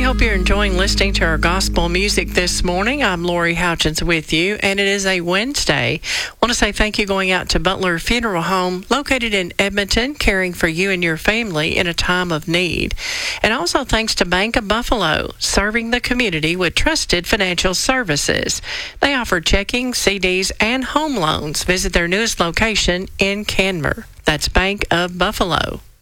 hope you're enjoying listening to our gospel music this morning. I'm Lori Houchins with you, and it is a Wednesday. I want to say thank you going out to Butler Funeral Home, located in Edmonton, caring for you and your family in a time of need. And also thanks to Bank of Buffalo, serving the community with trusted financial services. They offer checking, CDs, and home loans. Visit their newest location in Canmore. That's Bank of Buffalo.